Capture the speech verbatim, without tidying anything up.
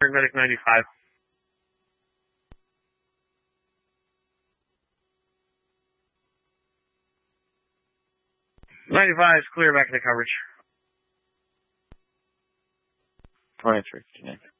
Medic ninety-five. ninety-five is clear back into coverage. twenty-three.